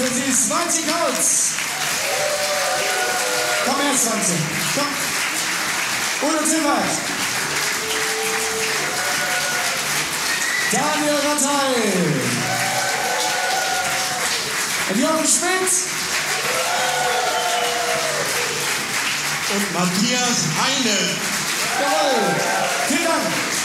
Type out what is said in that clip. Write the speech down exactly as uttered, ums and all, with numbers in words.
für Sie Swanzi Kautz. Komm her, Swanzi. Komm. Udo Zimmert. Daniel Rattay. Und Jochen Schmidt. Und Matthias Heine. Jawohl. Vielen Dank.